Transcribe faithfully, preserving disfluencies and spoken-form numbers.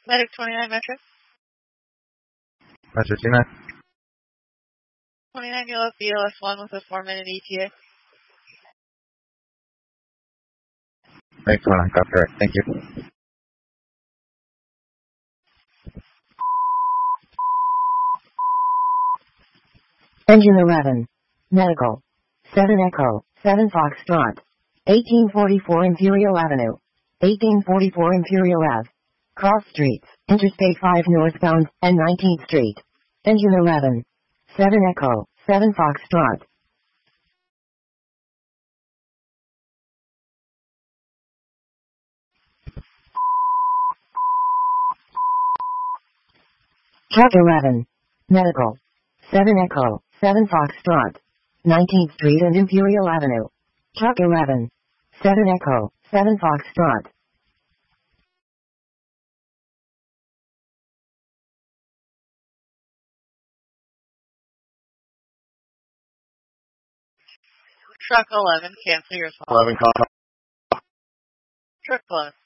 Medic twenty-nine Metro. Metro two nine. twenty-nine, you left B L S one with a four minute E T A. Thanks, one. Copy, right. Thank you. Engine eleven. Medical. seven Echo. seven Foxtrot. eighteen forty-four Imperial Avenue. eighteen forty-four Imperial Ave. Cross Streets, Interstate five northbound, and nineteenth Street. Engine eleven. seven Echo. seven Foxtrot. Truck eleven. Medical. seven Echo. seven Foxtrot. nineteenth Street and Imperial Avenue. Truck eleven. seven Echo. seven Foxtrot. Truck eleven, cancel your call. eleven call. Truck close.